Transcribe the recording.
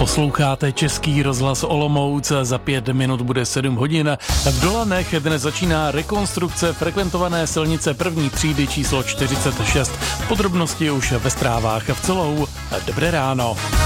Posloucháte Český rozhlas Olomouc, za 5 minut bude 7 hodin. V Dolanech dnes začíná rekonstrukce frekventované silnice první třídy číslo 46. Podrobnosti už ve zprávách v celou. Dobré ráno.